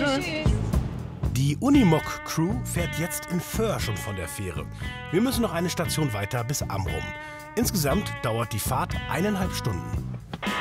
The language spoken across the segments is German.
Tschüss. Die Unimog-Crew fährt jetzt in Föhr schon von der Fähre. Wir müssen noch eine Station weiter bis Amrum. Insgesamt dauert die Fahrt 1,5 Stunden.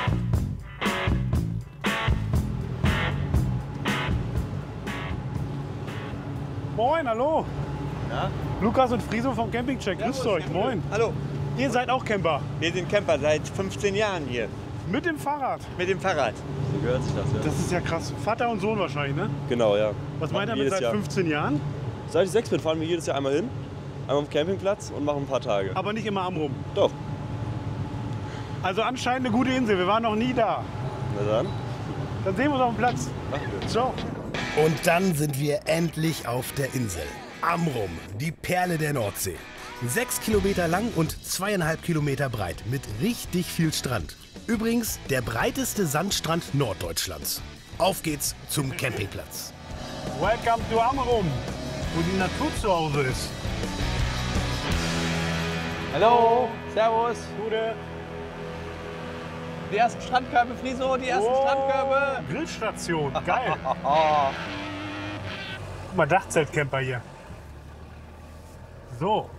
Moin, hallo. Ja? Lukas und Friso vom Campingcheck. Grüßt euch. Moin. Hallo, Ihr seid auch Camper. wir sind Camper seit 15 Jahren hier. Mit dem Fahrrad. Mit dem Fahrrad. So gehört sich das, ja. Das ist ja krass. Vater und Sohn wahrscheinlich, ne? Genau, ja. Was Machen meint ihr mit jedes seit Jahr. 15 Jahren? Seit ich 6 bin, fahren wir jedes Jahr einmal hin. Einmal auf dem Campingplatz und machen ein paar Tage. Aber nicht immer Amrum. Doch. Also anscheinend eine gute Insel. Wir waren noch nie da. Na dann. Dann sehen wir uns auf dem Platz. Machen wir. Ciao. Und dann sind wir endlich auf der Insel. Amrum, die Perle der Nordsee. 6 Kilometer lang und 2,5 Kilometer breit mit richtig viel Strand. Übrigens der breiteste Sandstrand Norddeutschlands. Auf geht's zum Campingplatz. Welcome to Amrum, wo die Natur zu Hause ist. Hallo, servus. Gute Die ersten Strandkörbe, Friso, die ersten Strandkörbe. Grillstation. Geil. Guck mal, Dachzeltcamper hier. So.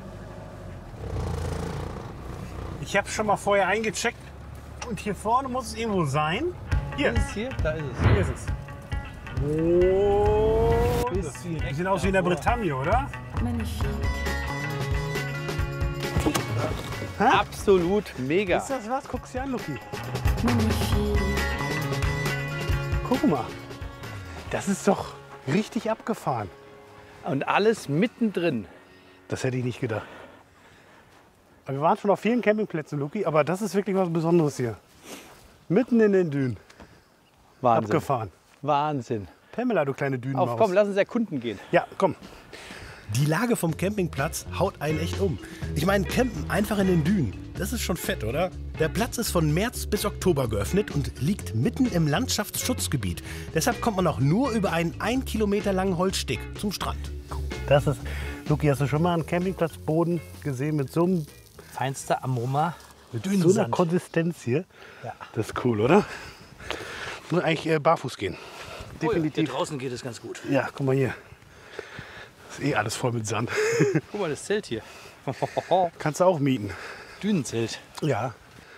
Ich habe schon mal vorher eingecheckt. Und hier vorne muss es irgendwo sein. Hier. Ist es hier? Da ist es. Hier ist es. Oh, das sieht aus wie in der Bretagne, oder? Absolut mega. Ist das was? Guck's dir an, Luki. Guck mal. Das ist doch richtig abgefahren. Und alles mittendrin. Das hätte ich nicht gedacht. Aber wir waren schon auf vielen Campingplätzen, Luki, aber das ist wirklich was Besonderes hier. Mitten in den Dünen. Wahnsinn. Abgefahren. Wahnsinn. Pamela, du kleine Dünenmaus. Auf, komm, lass uns erkunden gehen. Ja, komm. Die Lage vom Campingplatz haut einen echt um. Ich meine, campen einfach in den Dünen, das ist schon fett, oder? Der Platz ist von März bis Oktober geöffnet und liegt mitten im Landschaftsschutzgebiet. Deshalb kommt man auch nur über einen 1 Kilometer langen Holzsteg zum Strand. Das ist, Luki, hast du schon mal einen Campingplatzboden gesehen mit so einem Feinster Amrummer. Mit so einer Konsistenz hier? Ja. Das ist cool, oder? Muss eigentlich barfuß gehen. Definitiv. Hier draußen geht es ganz gut. Ja, guck mal hier. Das ist eh alles voll mit Sand. Guck mal, das Zelt hier. Kannst du auch mieten. Dünenzelt. Ja.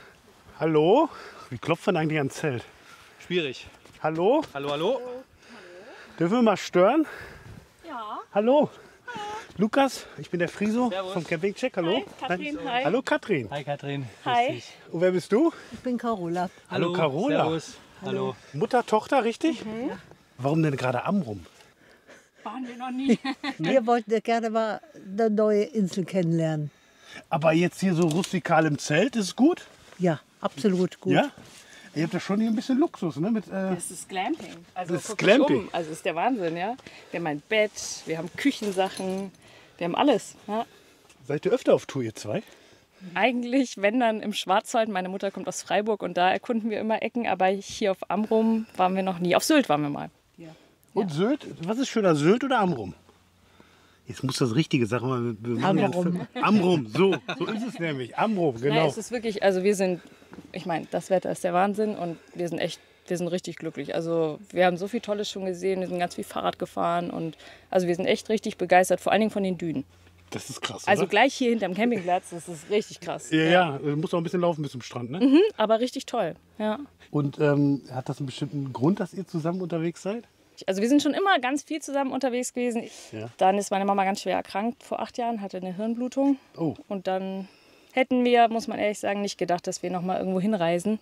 Hallo? Wie klopft man eigentlich ans Zelt? Schwierig. Hallo? Hallo, hallo. Dürfen wir mal stören? Ja. Hallo? Lukas, ich bin der Friso Servus. vom Campingcheck. Hallo? Hi, Katrin, hi. Hallo Katrin. Hi, Katrin. Hi. Grüß dich. Und wer bist du? Ich bin Carola. Hallo, Carola. Servus. Hallo. Mutter, Tochter, richtig? Warum denn gerade Amrum? Waren wir noch nie. Wir wollten ja gerne mal eine neue Insel kennenlernen. Aber jetzt hier so rustikal im Zelt, ist es gut? Ja, absolut gut. Ja? Ihr habt ja schon hier ein bisschen Luxus, ne? Mit, Das ist Glamping. Also Das ist guck dich Glamping. Also das ist der Wahnsinn, ja. Wir haben ein Bett, wir haben Küchensachen, wir haben alles. Ja. seid ihr öfter auf Tour, ihr zwei? Eigentlich, wenn dann im Schwarzwald. Meine Mutter kommt aus Freiburg und da erkunden wir immer Ecken. Aber hier auf Amrum waren wir noch nie. Auf Sylt waren wir mal. Und Sylt? Was ist schöner, Sylt oder Amrum? Jetzt muss das Richtige sagen. Amrum. Amrum, so ist es nämlich. Amrum, Nein, genau. es ist wirklich, also wir sind, ich meine, das Wetter ist der Wahnsinn und wir sind richtig glücklich. Also wir haben so viel Tolles schon gesehen, wir sind ganz viel Fahrrad gefahren und also wir sind echt richtig begeistert, vor allen Dingen von den Dünen. Das ist krass, Also oder? gleich hier hinterm Campingplatz, das ist richtig krass. Ja, du musst auch ein bisschen laufen bis zum Strand, ne? Aber richtig toll, ja. Und hat das einen bestimmten Grund, dass ihr zusammen unterwegs seid? Also wir sind schon immer ganz viel zusammen unterwegs gewesen. Ja. Dann ist meine Mama ganz schwer erkrankt vor 8 Jahren, hatte eine Hirnblutung. Oh. Und dann hätten wir, muss man ehrlich sagen, nicht gedacht, dass wir noch mal irgendwo hinreisen.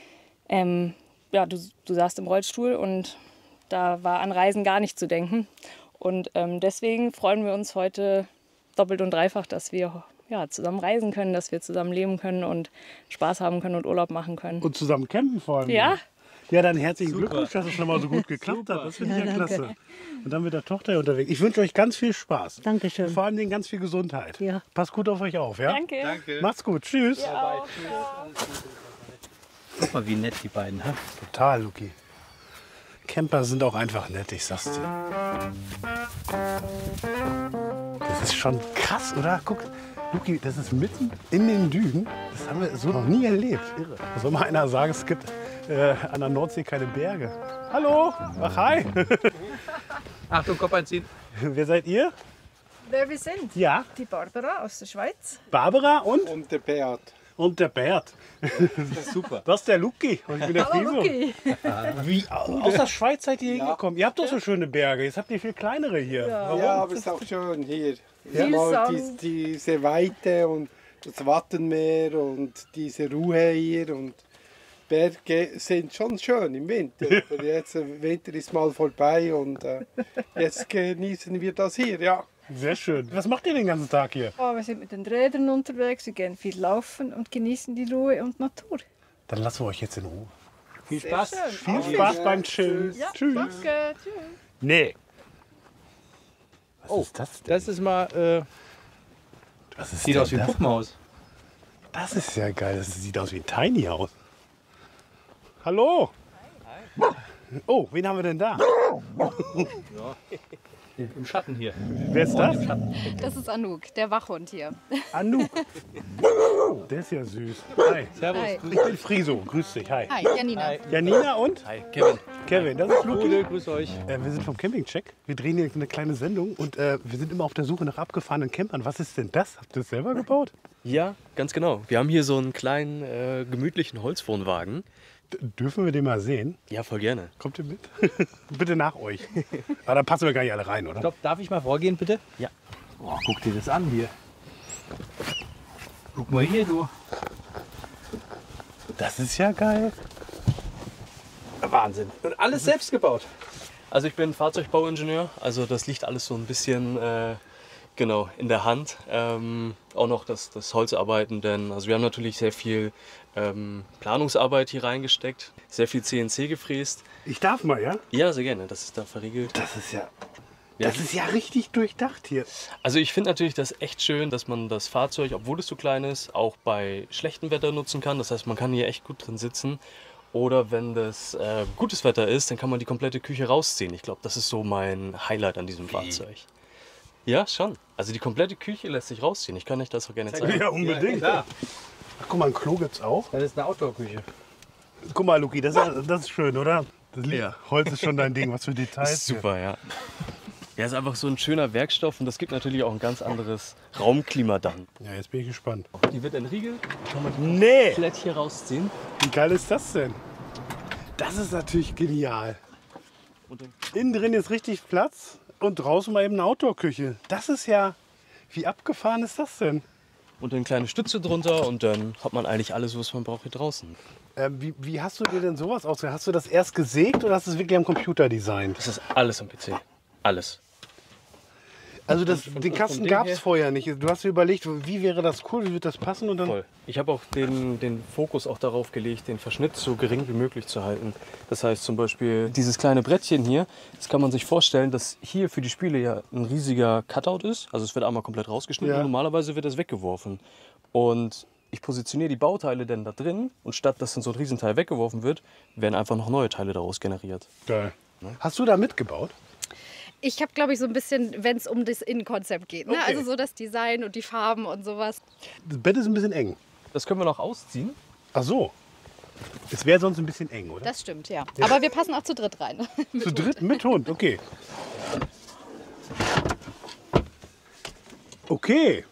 Ja, du saßt im Rollstuhl und da war an Reisen gar nicht zu denken. Und deswegen freuen wir uns heute doppelt und dreifach, dass wir ja, zusammen reisen können, dass wir zusammen leben können und Spaß haben können und Urlaub machen können. Und zusammen campen vor allem. Ja. Ja, dann herzlichen Glückwunsch, dass es schon mal so gut geklappt hat. Das finde ich ja klasse. Und dann mit der Tochter unterwegs. Ich wünsche euch ganz viel Spaß. Dankeschön. Und vor allem ganz viel Gesundheit. Ja. Passt gut auf euch auf, ja? Danke. Macht's gut. Tschüss. Guck mal, wie nett die beiden. Ha? Total, Luki. Camper sind auch einfach nett, ich sag's dir. Das ist schon krass, oder? Guck, Luki, das ist mitten in den Dünen. Das haben wir so noch nie erlebt. Irre. Da soll mal einer sagen, es gibt An der Nordsee keine Berge. Hallo, ach hi. Achtung, Kopf einziehen. Wer seid ihr? Wer wir sind? Ja, Die Barbara aus der Schweiz. Barbara und? Und der Beat. Und der Bert. Super. Das ist der Luki und ich bin der Friso. Okay. Wie, aus der Schweiz seid ihr hingekommen? Ihr habt doch so schöne Berge, jetzt habt ihr viel kleinere hier. Warum? Ja, aber es ist auch schön hier. Viel Mal Sand. diese Weite und das Wattenmeer und diese Ruhe hier. Und Berge sind schon schön im Winter. Aber jetzt der Winter ist mal vorbei und jetzt genießen wir das hier. Ja. Sehr schön. Was macht ihr den ganzen Tag hier? Oh, wir sind mit den Rädern unterwegs, wir gehen viel laufen und genießen die Ruhe und Natur. Dann lassen wir euch jetzt in Ruhe. Viel Spaß. Schön. Viel Spaß beim Chillen. Ja, Tschüss. danke. Tschüss. Nee. Was ist das denn? Das ist mal, Was ist sieht denn aus wie ein das? Puppenhaus. Das ist ja geil. Das sieht aus wie ein Tiny House. Hallo. Oh, wen haben wir denn da? Im Schatten hier. Wer ist das? Das ist Anouk, der Wachhund hier. Anouk. Der ist ja süß. Hi. Servus. Hi. Ich bin Friso. Grüß dich. Hi. Hi, Janina. Janina und? Hi, Kevin. Kevin. Das ist Luki. Gute, grüß euch. Wir sind vom Campingcheck. Wir drehen hier eine kleine Sendung und wir sind immer auf der Suche nach abgefahrenen Campern. Was ist denn das? Habt ihr das selber gebaut? Ja, ganz genau. Wir haben hier so einen kleinen, gemütlichen Holzwohnwagen. Dürfen wir den mal sehen? Ja, voll gerne. Kommt ihr mit? Bitte nach euch. Aber da passen wir gar nicht alle rein, oder? Stopp, darf ich mal vorgehen, bitte? Ja. Oh, guck dir das an hier. Guck mal hier, du. Das ist ja geil. Wahnsinn. Und alles selbst gebaut. Also ich bin Fahrzeugbauingenieur, also das liegt alles so ein bisschen genau in der Hand. Auch noch das Holzarbeiten, denn also wir haben natürlich sehr viel Planungsarbeit hier reingesteckt, sehr viel CNC gefräst. Ich darf mal, ja? Ja, sehr gerne, das ist da verriegelt. Das ist ja richtig durchdacht hier. Also ich finde natürlich das echt schön, dass man das Fahrzeug, obwohl es so klein ist, auch bei schlechtem Wetter nutzen kann. Das heißt, man kann hier echt gut drin sitzen. Oder wenn das gutes Wetter ist, dann kann man die komplette Küche rausziehen. Ich glaube, das ist so mein Highlight an diesem Fahrzeug. Ja, schon. Also die komplette Küche lässt sich rausziehen. Ich kann euch das auch gerne zeigen. Ja, unbedingt. Ja, Ach, guck mal, ein Klo gibt's auch. das ist eine Outdoor-Küche. Guck mal, Luki, das ist schön, oder? Ja. Holz ist schon dein Ding. Was für Details. Super, ja. Ja, ist einfach so ein schöner Werkstoff und das gibt natürlich auch ein ganz anderes Raumklima dann. Ja, jetzt bin ich gespannt. Die wird entriegelt, kann man die Nee! komplett hier rausziehen. Wie geil ist das denn? Das ist natürlich genial. Und dann Innen drin ist richtig Platz und draußen mal eben eine Outdoor-Küche. Das ist ja... Wie abgefahren ist das denn? und eine kleine Stütze drunter und dann hat man eigentlich alles, was man braucht hier draußen. Wie hast du dir denn sowas ausgedacht? Hast du das erst gesägt oder hast du es wirklich am Computer designt? Das ist alles am PC. Alles. Also den Kasten gab es vorher nicht. Du hast dir überlegt, wie wäre das cool, wie wird das passen? Und dann Voll. Ich habe auch den Fokus auch darauf gelegt, den Verschnitt so gering wie möglich zu halten. Das heißt zum Beispiel dieses kleine Brettchen hier, das kann man sich vorstellen, dass hier für die Spiele ja ein riesiger Cutout ist. Also es wird einmal komplett rausgeschnitten und normalerweise wird das weggeworfen. Und ich positioniere die Bauteile dann da drin und statt dass dann so ein Riesenteil weggeworfen wird, werden einfach noch neue Teile daraus generiert. Geil. Hast du da mitgebaut? Ich habe, glaube ich, so ein bisschen, wenn es um das Innenkonzept geht. Ne? Okay. Also so das Design und die Farben und sowas. Das Bett ist ein bisschen eng. Das können wir noch ausziehen. Ach so. Es wäre sonst ein bisschen eng, oder? Das stimmt, ja. Aber wir passen auch zu dritt rein. Zu dritt mit Hund, okay. Okay.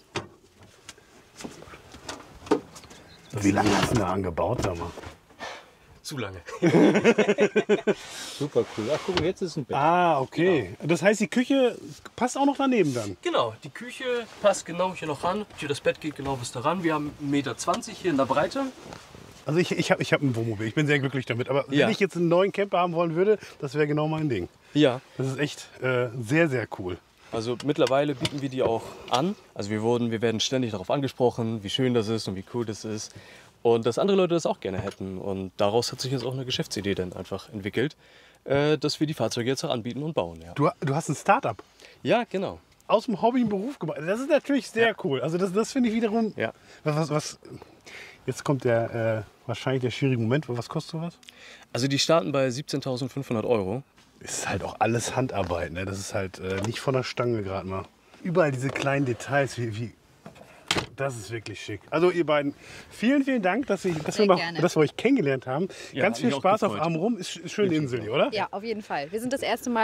Wie lange hast du da angebaut, sag mal? Zu lange. Super cool. Ach, guck mal, jetzt ist ein Bett. Ah, okay. Das heißt, die Küche passt auch noch daneben dann? Genau, die Küche passt genau hier noch ran. Hier das Bett geht genau bis da ran. Wir haben 1,20 Meter hier in der Breite. Also ich hab ein Wohnmobil, ich bin sehr glücklich damit. Aber Ja. wenn ich jetzt einen neuen Camper haben wollen würde, das wäre genau mein Ding. Ja. Das ist echt sehr, sehr cool. Also mittlerweile bieten wir die auch an. Also wir werden ständig darauf angesprochen, wie schön das ist und wie cool das ist. Und dass andere Leute das auch gerne hätten. Und daraus hat sich jetzt auch eine Geschäftsidee dann einfach entwickelt, dass wir die Fahrzeuge jetzt auch anbieten und bauen. Ja, Du hast ein Start-up ja genau. aus dem Hobby einen Beruf gemacht. Das ist natürlich sehr cool. Also das finde ich wiederum... Ja. Was, jetzt kommt wahrscheinlich der schwierige Moment. Was kostet sowas? Also die starten bei 17.500 €. Ist halt auch alles Handarbeit. Ne? Das ist halt nicht von der Stange gerade mal. Überall diese kleinen Details. Wie Das ist wirklich schick. Also ihr beiden, vielen, vielen Dank, dass wir gerne. euch kennengelernt haben. Ja, Ganz hat viel mich auch Spaß auf gefreut. Amrum. Ist schöne Insel hier, oder? Ja, auf jeden Fall. Wir sind das erste Mal